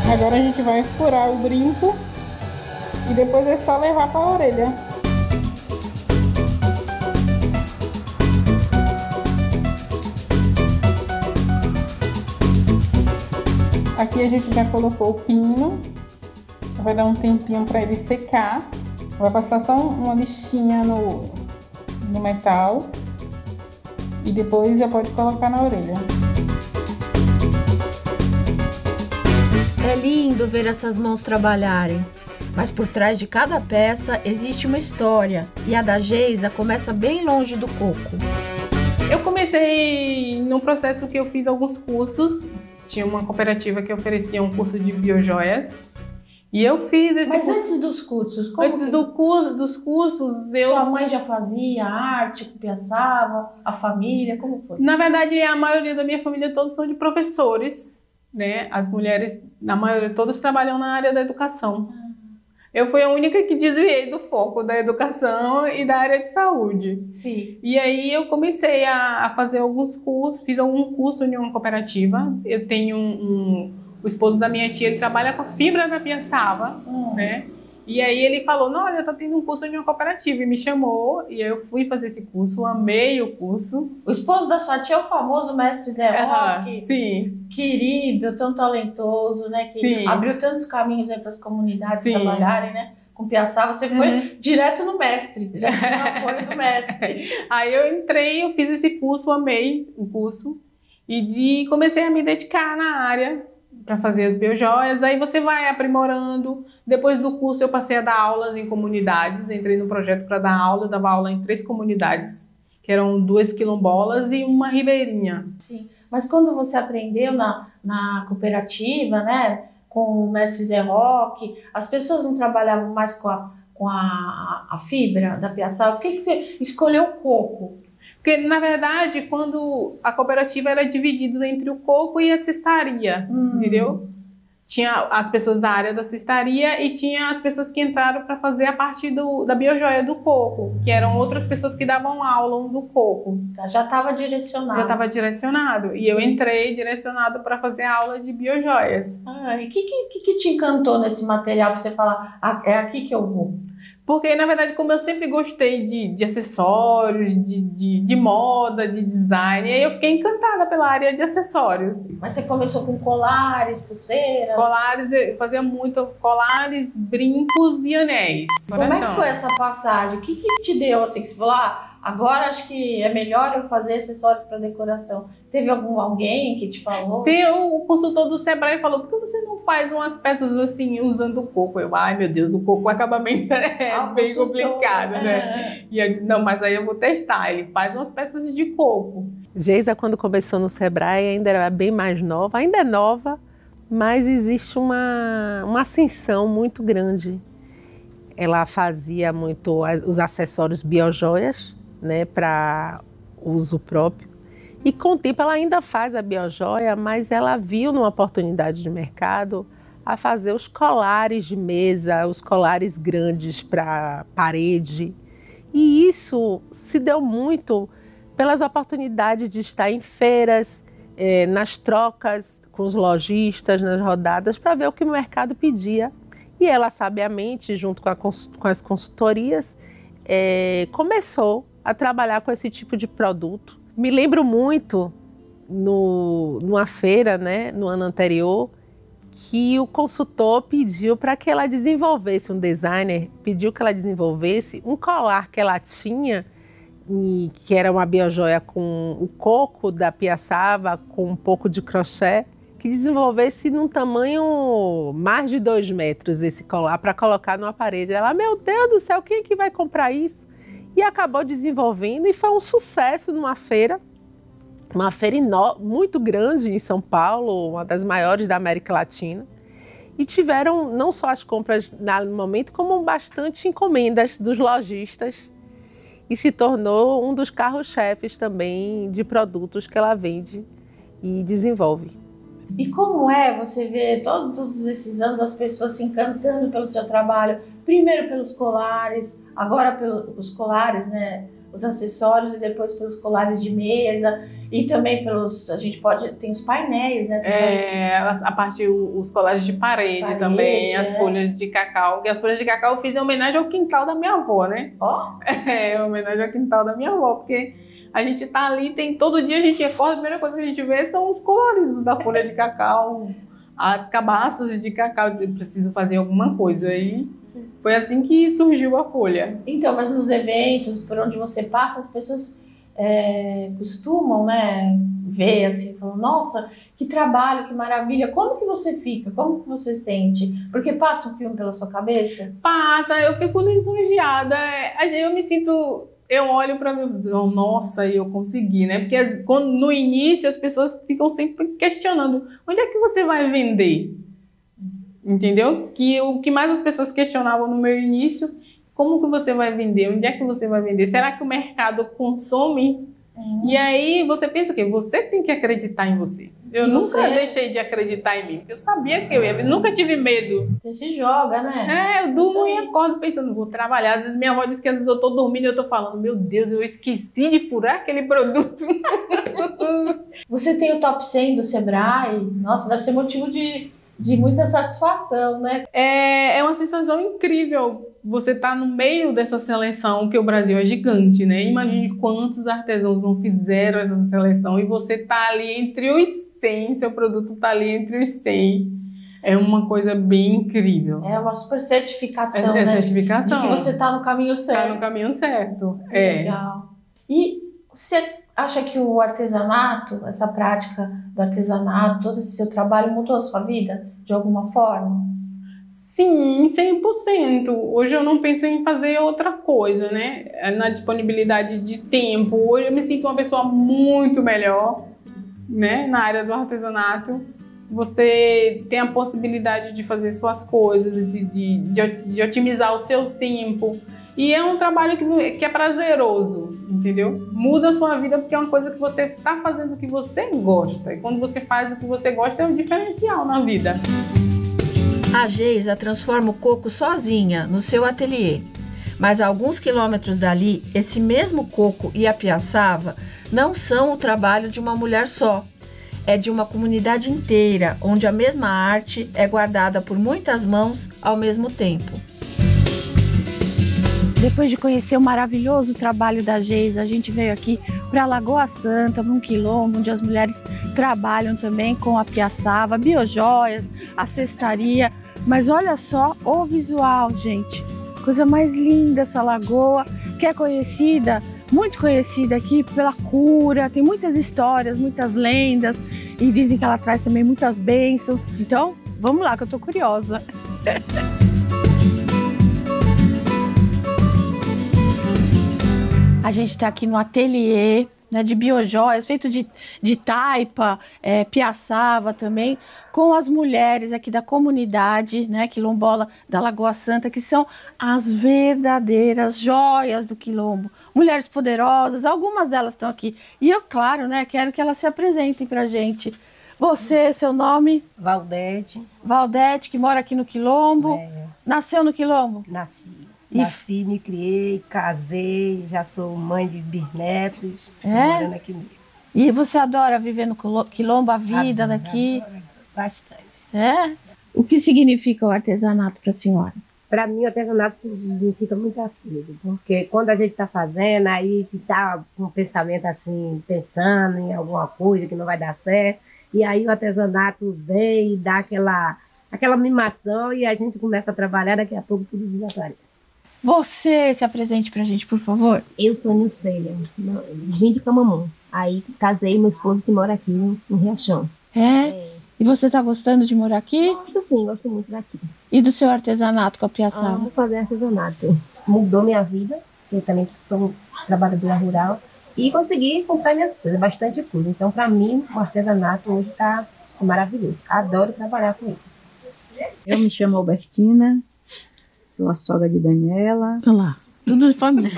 Agora a gente vai furar o brinco e depois é só levar para a orelha. Aqui a gente já colocou o pino, vai dar um tempinho para ele secar. Vai passar só uma lixinha no metal e depois já pode colocar na orelha. É lindo ver essas mãos trabalharem, mas por trás de cada peça existe uma história e a da Geisa começa bem longe do coco. Eu comecei num processo que eu fiz alguns cursos. Tinha uma cooperativa que oferecia um curso de biojoias e eu fiz esse curso. Mas antes dos cursos? Dos cursos, Sua mãe já fazia arte, copiaçava, a família, como foi? Na verdade, a maioria da minha família todos são de professores, né? As mulheres, na maioria, todas trabalham na área da educação. Eu fui a única que desviei do foco da educação e da área de saúde. Sim. E aí eu comecei a fazer alguns cursos, fiz algum curso em uma cooperativa. Eu tenho o esposo da minha tia, ele trabalha com a fibra da piaçava, né? E aí ele falou, não, olha, tá tendo um curso de uma cooperativa, e me chamou, e aí eu fui fazer esse curso, amei o curso. O esposo da sua tia é o famoso mestre Zé Roque, sim. Querido, tão talentoso, né, que sim. abriu tantos caminhos aí para as comunidades sim. trabalharem, né, com piaçava. Você foi direto no mestre, já tinha o apoio do mestre. Aí eu entrei, eu fiz esse curso, amei o curso, e comecei a me dedicar na área, para fazer as biojoias. Aí você vai aprimorando. Depois do curso eu passei a dar aulas em comunidades, entrei no projeto para dar aula, eu dava aula em 3 comunidades, que eram 2 quilombolas e uma ribeirinha. Sim. Mas quando você aprendeu na cooperativa, né, com o mestre Zé Roque, as pessoas não trabalhavam mais com a fibra da piaçava? Por que você escolheu o coco? Porque, na verdade, quando a cooperativa era dividida entre o coco e a cestaria, entendeu? Tinha as pessoas da área da cestaria e tinha as pessoas que entraram para fazer a parte da biojoia do coco, que eram outras pessoas que davam aula do coco. Já estava direcionado. Já estava direcionado. E eu entrei direcionado para fazer aula de biojoias. E o que te encantou nesse material para você falar, é aqui que eu vou? Porque, na verdade, como eu sempre gostei de acessórios, de moda, de design, aí eu fiquei encantada pela área de acessórios. Mas você começou com colares, pulseiras? Colares, eu fazia muito colares, brincos e anéis. Como é que foi essa passagem? O que te deu, assim, que você falou, agora acho que é melhor eu fazer acessórios para decoração? Teve alguém que te falou? Tem o consultor do Sebrae falou, por que você não faz umas peças assim, usando o coco? Eu, ai meu Deus, o coco acabamento é bem complicado, né? E eu disse, não, mas aí eu vou testar. Ele faz umas peças de coco. Geisa, quando começou no Sebrae, ainda era bem mais nova, ainda é nova, mas existe uma ascensão muito grande. Ela fazia muito os acessórios biojoias, né, para uso próprio. E com o tempo ela ainda faz a biojoia, mas ela viu numa oportunidade de mercado a fazer os colares de mesa, os colares grandes para parede. E isso se deu muito pelas oportunidades de estar em feiras, nas trocas com os lojistas, nas rodadas, para ver o que o mercado pedia. E ela, sabiamente, junto com as consultorias, começou a trabalhar com esse tipo de produto. Me lembro muito, numa feira, né, no ano anterior, que o consultor pediu para que ela desenvolvesse, um designer pediu que ela desenvolvesse um colar que ela tinha, que era uma biojoia com o coco da piaçava, com um pouco de crochê, que desenvolvesse num tamanho mais de 2 metros esse colar para colocar numa parede. Ela, meu Deus do céu, quem é que vai comprar isso? E acabou desenvolvendo e foi um sucesso numa feira, muito grande em São Paulo, uma das maiores da América Latina. E tiveram não só as compras no momento, como bastante encomendas dos lojistas. E se tornou um dos carros-chefes também de produtos que ela vende e desenvolve. E como é você ver todos esses anos as pessoas se encantando pelo seu trabalho? Primeiro pelos colares, agora pelos colares, né? os acessórios e depois pelos colares de mesa e também tem os painéis, né? A parte, os colares de parede também, as folhas de cacau. E as folhas de cacau eu fiz em homenagem ao quintal da minha avó, né? Ó! Em homenagem ao quintal da minha avó, porque a gente tá ali, todo dia a gente acorda, a primeira coisa que a gente vê são os colares da folha de cacau, as cabaços de cacau. Eu preciso fazer alguma coisa aí. Foi assim que surgiu a folha. Então, mas nos eventos, por onde você passa, as pessoas costumam, né, ver assim, falam, nossa, que trabalho, que maravilha. Como que você fica? Como que você sente? Porque passa um filme pela sua cabeça? Passa, eu fico lisonjeada. Eu me sinto... Eu olho para mim, nossa, eu consegui, né? Porque no início as pessoas ficam sempre questionando, onde é que você vai vender? Entendeu? Que o que mais as pessoas questionavam no meu início, como que você vai vender? Onde é que você vai vender? Será que o mercado consome? E aí você pensa o quê? Você tem que acreditar em você. Eu nunca deixei de acreditar em mim, porque eu sabia que eu ia, nunca tive medo. Você se joga, né? Eu durmo e acordo pensando, vou trabalhar. Às vezes minha avó diz que às vezes eu tô dormindo e eu tô falando, meu Deus, eu esqueci de furar aquele produto. Você tem o top 100 do Sebrae? Nossa, deve ser motivo de muita satisfação, né? É uma sensação incrível você tá no meio dessa seleção, que o Brasil é gigante, né? Imagine quantos artesãos não fizeram essa seleção e você tá ali entre os 100, seu produto tá ali entre os 100. É uma coisa bem incrível. É uma super certificação, né? Certificação. De que você tá no caminho certo. Tá no caminho certo, Legal. E você acha que o artesanato, essa prática do artesanato, todo esse seu trabalho mudou a sua vida de alguma forma? Sim, 100%. Hoje eu não penso em fazer outra coisa, né? Na disponibilidade de tempo. Hoje eu me sinto uma pessoa muito melhor, né? Na área do artesanato. Você tem a possibilidade de fazer suas coisas, de otimizar o seu tempo. E é um trabalho que é prazeroso, entendeu? Muda a sua vida porque é uma coisa que você está fazendo o que você gosta. E quando você faz o que você gosta, é um diferencial na vida. A Geisa transforma o coco sozinha no seu ateliê. Mas a alguns quilômetros dali, esse mesmo coco e a piaçava não são o trabalho de uma mulher só. É de uma comunidade inteira, onde a mesma arte é guardada por muitas mãos ao mesmo tempo. Depois de conhecer o maravilhoso trabalho da Geisa, a gente veio aqui para Lagoa Santa, num quilombo, onde as mulheres trabalham também com a piaçava, biojoias, a cestaria. Mas olha só o visual, gente. Coisa mais linda essa lagoa, que é conhecida, muito conhecida aqui pela cura. Tem muitas histórias, muitas lendas e dizem que ela traz também muitas bênçãos. Então, vamos lá que eu tô curiosa. A gente está aqui no ateliê, né, de biojoias, feito de taipa, piaçava também, com as mulheres aqui da comunidade, né, quilombola da Lagoa Santa, que são as verdadeiras joias do quilombo. Mulheres poderosas, algumas delas estão aqui. E eu, claro, né, quero que elas se apresentem para a gente. Você, seu nome? Valdete. Valdete, que mora aqui no quilombo. Nasceu no quilombo? Nasci, me criei, casei, já sou mãe de bisnetos, morando aqui mesmo. E você adora viver no quilombo, a vida adoro, daqui? Adoro, bastante. O que significa o artesanato para a senhora? Para mim, o artesanato significa muitas coisas, porque quando a gente está fazendo, aí se está com um pensamento assim, pensando em alguma coisa que não vai dar certo, e aí o artesanato vem e dá aquela mimação e a gente começa a trabalhar, daqui a pouco tudo desaparece. Você se apresente pra gente, por favor. Eu sou Nilcélia, de Camamão. Aí casei meu esposo que mora aqui no Riachão. E você tá gostando de morar aqui? Gosto sim, gosto muito daqui. E do seu artesanato com a piaçava? Amo fazer artesanato. Mudou minha vida, eu também sou trabalhadora rural. E consegui comprar minhas coisas, bastante coisa. Então, pra mim, o artesanato hoje tá maravilhoso. Adoro trabalhar com ele. Eu me chamo Albertina. Sou a sogra de Daniela. Olha lá, tudo de família.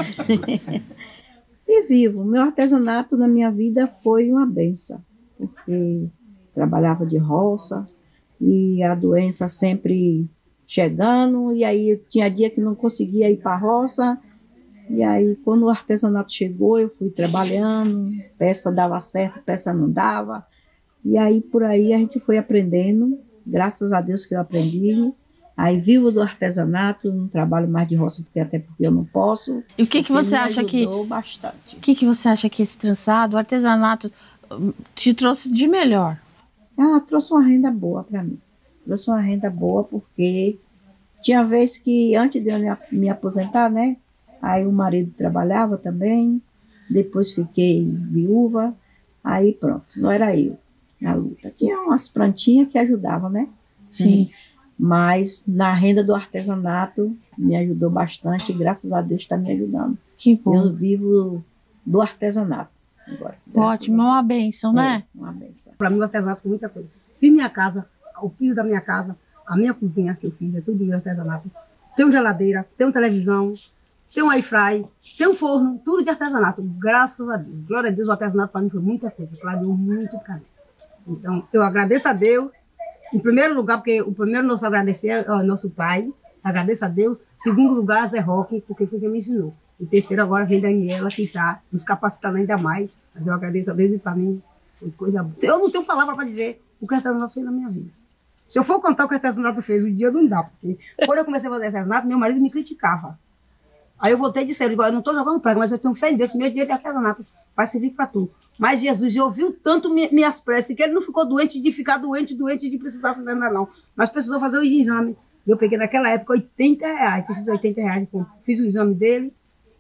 E vivo. Meu artesanato na minha vida foi uma benção, porque trabalhava de roça e a doença sempre chegando, e aí tinha dia que não conseguia ir para a roça, E aí, quando o artesanato chegou, eu fui trabalhando, peça dava certo, peça não dava. E aí, por aí, a gente foi aprendendo, graças a Deus que eu aprendi. Aí, vivo do artesanato, não trabalho mais de roça, até porque eu não posso. E o que você acha que... bastante. O que você acha que esse trançado, o artesanato, te trouxe de melhor? Trouxe uma renda boa para mim. Trouxe uma renda boa porque tinha vez que, antes de eu me aposentar, né? Aí o marido trabalhava também, depois fiquei viúva, aí pronto, não era eu na luta. Tinha umas plantinhas que ajudavam, né? Sim. Mas na renda do artesanato me ajudou bastante, e graças a Deus está me ajudando. Que bom. Eu vivo do artesanato agora. Ótimo, é uma bênção, né? Uma bênção. Para mim o artesanato foi muita coisa. Fiz minha casa, o piso da minha casa, a minha cozinha que eu fiz, é tudo meu artesanato. Tenho geladeira, tenho televisão, tem um airfry, tem um forno, tudo de artesanato, graças a Deus. Glória a Deus, o artesanato para mim foi muita coisa, clareou muito para mim. Então, eu agradeço a Deus, em primeiro lugar, porque o primeiro nosso agradecer é o nosso pai, agradeço a Deus. Segundo lugar, Zé Roque, porque foi quem me ensinou. E terceiro, agora vem Daniela, que está nos capacitando ainda mais, mas eu agradeço a Deus e para mim foi coisa boa. Eu não tenho palavra para dizer o que o artesanato fez na minha vida. Se eu for contar o que o artesanato fez, o dia não dá, porque quando eu comecei a fazer artesanato, meu marido me criticava. Aí eu voltei e disse, eu não estou jogando praga, mas eu tenho fé em Deus, meu dinheiro de artesanato vai servir para tudo. Mas Jesus ouviu tanto minhas preces, que ele não ficou doente de ficar doente de precisar se lembrar, não. Mas precisou fazer os exames. Eu peguei naquela época R$80, esses R$80, fiz o exame dele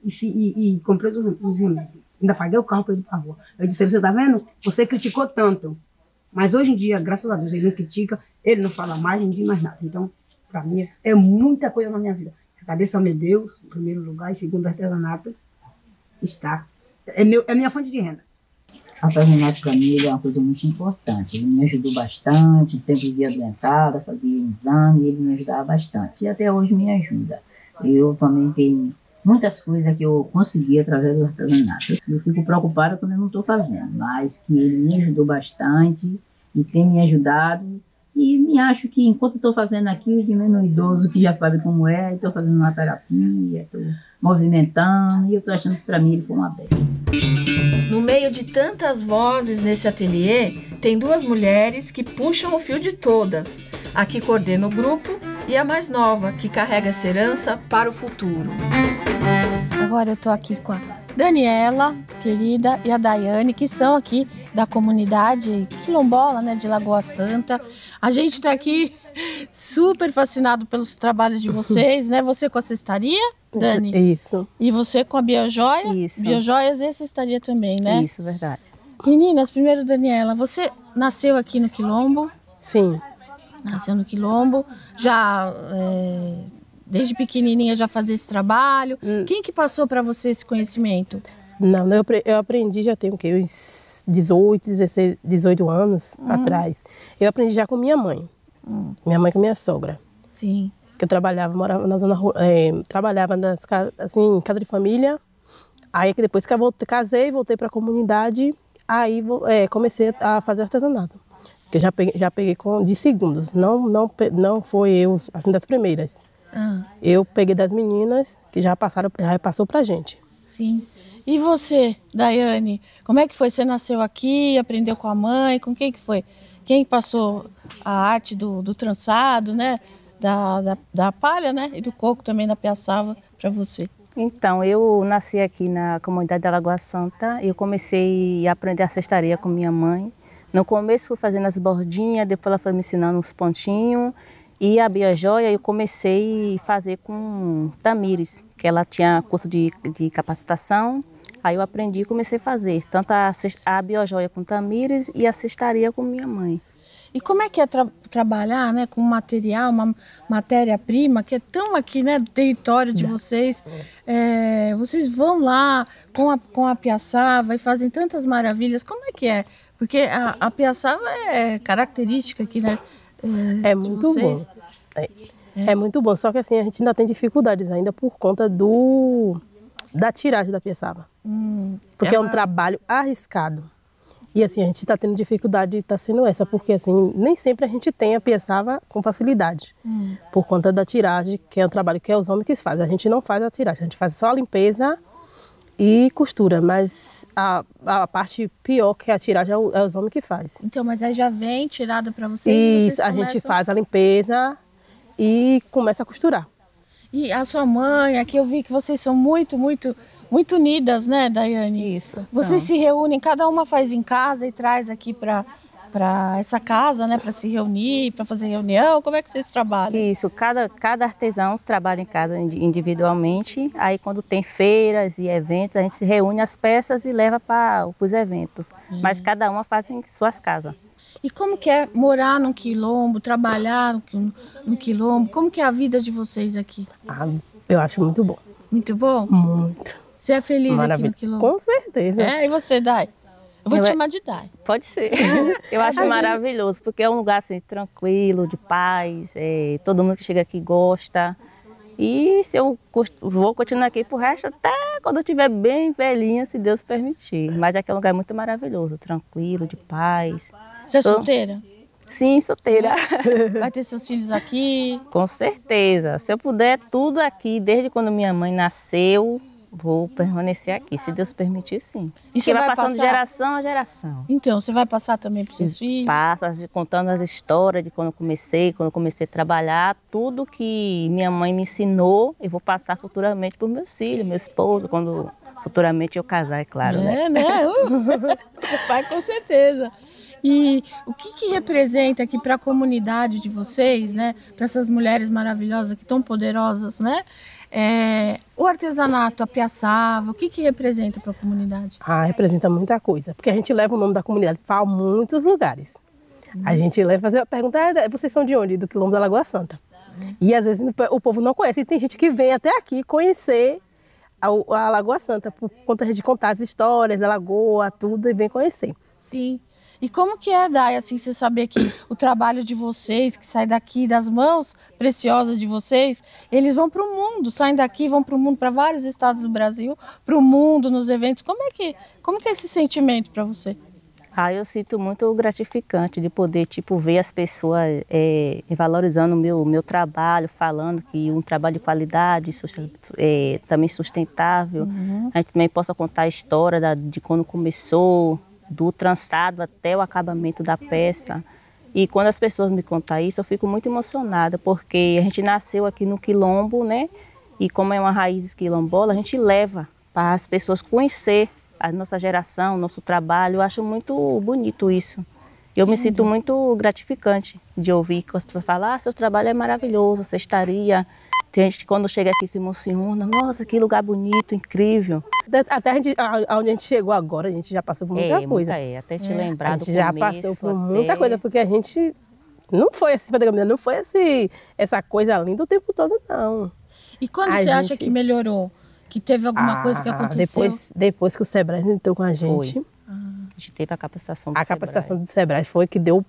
e comprei os remédios. Ainda paguei o carro para ele ir para a rua. Eu disse, você está vendo? Você criticou tanto. Mas hoje em dia, graças a Deus, ele não critica, ele não fala mais, não diz mais nada. Então, para mim, é muita coisa na minha vida. Agradeço ao meu Deus, em primeiro lugar, e segundo, o artesanato está. É minha fonte de renda. O artesanato para mim é uma coisa muito importante. Ele me ajudou bastante, o tempo vivia adoentada, fazia exame, ele me ajudava bastante. E até hoje me ajuda. Eu também tenho muitas coisas que eu consegui através do artesanato. Eu fico preocupada quando eu não estou fazendo, mas que ele me ajudou bastante e tem me ajudado. E me acho que enquanto estou fazendo aqui, de menino idoso que já sabe como é, estou fazendo uma terapia, estou movimentando, e eu estou achando que para mim ele foi uma bênção. No meio de tantas vozes nesse ateliê, tem duas mulheres que puxam o fio de todas. A que coordena o grupo e a mais nova, que carrega essa herança para o futuro. Agora eu estou aqui com a Daniela, querida, e a Daiane, que são aqui da comunidade quilombola, né, de Lagoa Santa. A gente está aqui super fascinado pelos trabalhos de vocês, né? Você com a cestaria, Dani? Isso. E você com a biojoia? Isso. Biojoias e cestaria também, né? Isso, verdade. Meninas, primeiro, Daniela, você nasceu aqui no Quilombo? Sim. Nasceu no Quilombo, já desde pequenininha já fazia esse trabalho. Quem que passou para você esse conhecimento? Não, eu aprendi já tem o quê? Uns 18 anos atrás. Eu aprendi já com minha mãe. Minha mãe com minha sogra. Sim. Que eu trabalhava, morava na zona, trabalhava assim, em casa de família. Aí que depois que eu casei, voltei para a comunidade, aí comecei a fazer artesanato. Que eu já peguei de segundos, não foi eu assim das primeiras. Eu peguei das meninas que já passou pra gente. Sim. E você, Daiane, como é que foi? Você nasceu aqui, aprendeu com a mãe, com quem que foi? Quem passou a arte do trançado, né? Da palha, né? E do coco também da piaçava para você? Então, eu nasci aqui na comunidade da Lagoa Santa. Eu comecei a aprender a cestaria com minha mãe. No começo fui fazendo as bordinhas, depois ela foi me ensinando uns pontinhos. E a biojoia eu comecei a fazer com Tamires, que ela tinha curso de capacitação. Aí eu aprendi e comecei a fazer, tanto a biojoia com Tamires e a cestaria com minha mãe. E como é que é trabalhar, né, com material, uma matéria-prima que é tão aqui, né, do território de vocês? Vocês vão lá com a piaçava e fazem tantas maravilhas. Como é que é? Porque a piaçava é característica aqui, né? É muito bom. É muito bom, só que assim, a gente ainda tem dificuldades ainda por conta da tiragem da piaçava. Porque é um trabalho arriscado. E assim, a gente está tendo dificuldade, está sendo essa, porque assim, nem sempre a gente tem a piaçava com facilidade. Por conta da tiragem, que é um trabalho que é os homens que fazem. A gente não faz a tiragem, a gente faz só a limpeza e costura, mas a parte pior que é a tiragem é os homens que fazem. Então, mas aí já vem tirada para vocês? Isso, a gente faz a limpeza e começa a costurar. E a sua mãe, aqui eu vi que vocês são muito unidas, né, Daiane? Isso. Vocês se reúnem, cada uma faz em casa e traz aqui para essa casa, né, para se reunir, para fazer reunião. Como é que vocês trabalham? Isso, cada artesão trabalha em casa individualmente. Aí quando tem feiras e eventos, a gente se reúne as peças e leva para os eventos. Mas cada uma faz em suas casas. E como que é morar num quilombo, trabalhar no quilombo? Como que é a vida de vocês aqui? Eu acho muito bom. Muito bom? Muito. Você é feliz aqui no quilombo? Com certeza. É, e você, Dai? Eu vou te chamar de Dai. Pode ser. Eu acho maravilhoso, porque é um lugar assim, tranquilo, de paz. Todo mundo que chega aqui gosta. E se eu vou continuar aqui pro resto até quando eu estiver bem velhinha, se Deus permitir. Mas aqui é um lugar muito maravilhoso, tranquilo, de paz. Você é solteira? Sim, solteira. Vai ter seus filhos aqui? Com certeza. Se eu puder, tudo aqui, desde quando minha mãe nasceu, vou permanecer aqui, se Deus permitir, sim. E você vai passando de geração a geração. Então, você vai passar também para os seus filhos? Passo, contando as histórias de quando eu comecei a trabalhar, tudo que minha mãe me ensinou, eu vou passar futuramente para os meus filhos, meu esposo, quando futuramente eu casar, é claro, né? Vai com certeza. E o que representa aqui para a comunidade de vocês, né? Para essas mulheres maravilhosas aqui, tão poderosas, né? O artesanato, a piaçava, o que representa para a comunidade? Representa muita coisa, porque a gente leva o nome da comunidade para muitos lugares. A gente leva fazer a pergunta, vocês são de onde? Do Quilombo da Lagoa Santa. E às vezes o povo não conhece, e tem gente que vem até aqui conhecer a Lagoa Santa, por conta de contar as histórias da lagoa, tudo, e vem conhecer. Sim. E como que é, Dai, assim, você saber que o trabalho de vocês, que sai daqui das mãos preciosas de vocês, eles vão para o mundo, saem daqui, vão para o mundo, para vários estados do Brasil, para o mundo, nos eventos. Como que é esse sentimento para você? Eu sinto muito gratificante de poder, ver as pessoas valorizando o meu trabalho, falando que um trabalho de qualidade, também sustentável. A gente também possa contar a história de quando começou, do trançado até o acabamento da peça. E quando as pessoas me contam isso, eu fico muito emocionada, porque a gente nasceu aqui no quilombo, né? E como é uma raiz quilombola, a gente leva para as pessoas conhecer a nossa geração, o nosso trabalho. Eu acho muito bonito isso. Eu me sinto muito gratificante de ouvir que as pessoas falam, seu trabalho é maravilhoso, você estaria... Tem gente que quando chega aqui se emociona, nossa, que lugar bonito, incrível. Até onde a gente chegou agora, a gente já passou por muita coisa. Até te lembrar do começo. A gente já passou por muita coisa, porque a gente não foi assim, não foi assim, essa coisa linda o tempo todo, não. E quando você acha que melhorou? Que teve alguma coisa que aconteceu? Depois que o Sebrae entrou com a gente. A gente teve a capacitação do Sebrae. A capacitação do Sebrae foi que deu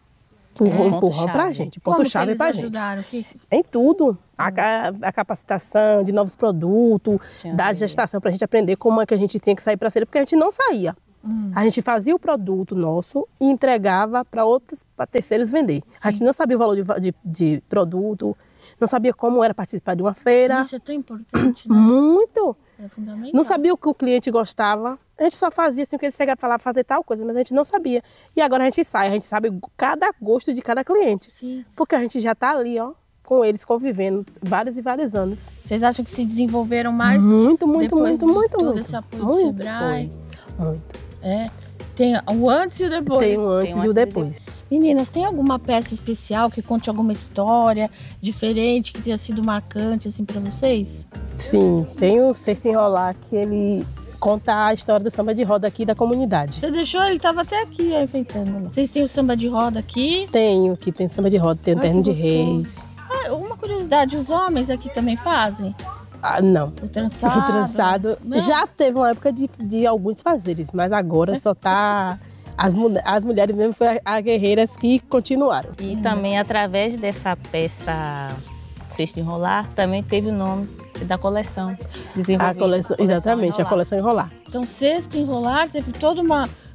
empurrão pra gente, ponto-chave pra gente. Em tudo. A capacitação de novos produtos, da gestação, pra gente aprender como é que a gente tinha que sair pra feira, porque a gente não saía. A gente fazia o produto nosso e entregava para terceiros vender. A gente não sabia o valor de produto, não sabia como era participar de uma feira. Isso é tão importante, né? Muito. É fundamental. Não sabia o que o cliente gostava. A gente só fazia assim, o que ele chegava a falar, fazer tal coisa, mas a gente não sabia. E agora a gente sabe cada gosto de cada cliente. Sim. Porque a gente já está ali, com eles convivendo vários e vários anos. Vocês acham que se desenvolveram mais? Muito. Todo esse apoio do Sebrae? Muito. Tem o antes e o depois. Tem o antes e o depois. Meninas, tem alguma peça especial que conte alguma história diferente, que tenha sido marcante assim para vocês? Sim, tem o Cesto Enrolar, que ele conta a história do samba de roda aqui da comunidade. Você deixou? Ele estava até aqui, enfeitando. Vocês têm o samba de roda aqui? Tenho, que tem samba de roda, tem o terno de reis. Uma curiosidade, os homens aqui também fazem? Não. O trançado? O trançado já teve uma época de alguns fazeres, mas agora só tá... As mulheres mesmo foram as guerreiras que continuaram. E também através dessa peça Cesto Enrolar, também teve o nome da coleção. A coleção, exatamente, a coleção Enrolar. Então, Cesto Enrolar teve toda uma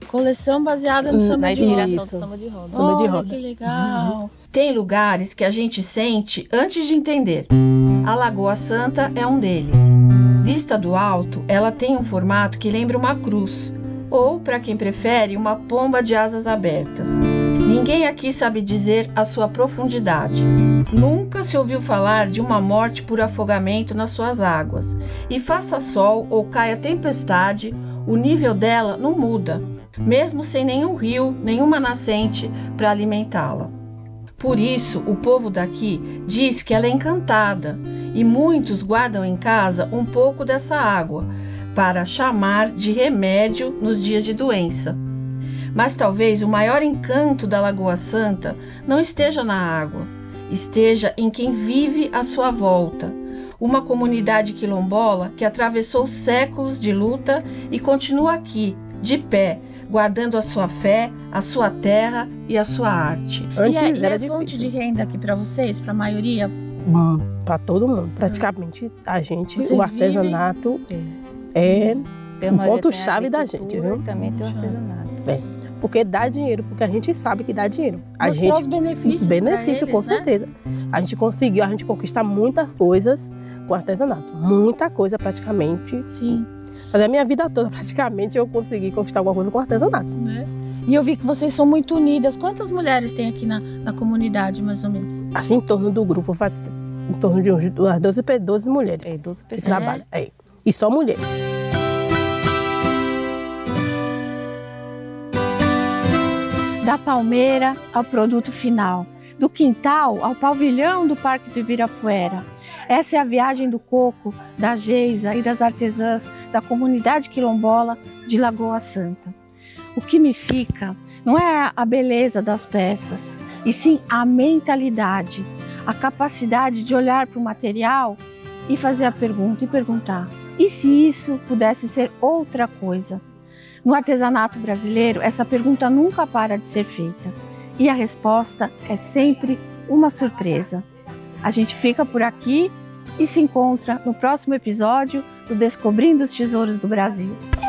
coleção baseada no samba de roda. inspiração do samba de roda. Samba de roda. Que legal. Tem lugares que a gente sente antes de entender. A Lagoa Santa é um deles. Vista do alto, ela tem um formato que lembra uma cruz, ou, para quem prefere, uma pomba de asas abertas. Ninguém aqui sabe dizer a sua profundidade. Nunca se ouviu falar de uma morte por afogamento nas suas águas. E faça sol ou caia tempestade, o nível dela não muda, mesmo sem nenhum rio, nenhuma nascente para alimentá-la. Por isso, o povo daqui diz que ela é encantada, e muitos guardam em casa um pouco dessa água, para chamar de remédio nos dias de doença. Mas talvez o maior encanto da Lagoa Santa não esteja na água, esteja em quem vive à sua volta. Uma comunidade quilombola que atravessou séculos de luta e continua aqui, de pé, guardando a sua fé, a sua terra e a sua arte. Antes era difícil. Fonte de renda aqui para vocês, para a maioria? Para todo mundo. Praticamente a gente, o artesanato é um ponto-chave da gente, viu? Também tem o artesanato. Porque dá dinheiro, porque a gente sabe que dá dinheiro. Mostrar os benefícios. Benefício, com certeza. A gente conquista muitas coisas com artesanato. Muita coisa, praticamente. Sim. Mas a minha vida toda, praticamente, eu consegui conquistar alguma coisa com artesanato. Né? E eu vi que vocês são muito unidas. Quantas mulheres tem aqui na comunidade, mais ou menos? Assim, em torno do grupo, em torno de umas 12 mulheres 12 pessoas que trabalham. E só mulheres. Da palmeira ao produto final, do quintal ao pavilhão do Parque do Ibirapuera. Essa é a viagem do coco, da Geisa e das artesãs da comunidade quilombola de Lagoa Santa. O que me fica não é a beleza das peças, e sim a mentalidade, a capacidade de olhar para o material e fazer a pergunta e perguntar: e se isso pudesse ser outra coisa? No artesanato brasileiro, essa pergunta nunca para de ser feita e a resposta é sempre uma surpresa. A gente fica por aqui e se encontra no próximo episódio do Descobrindo os Tesouros do Brasil.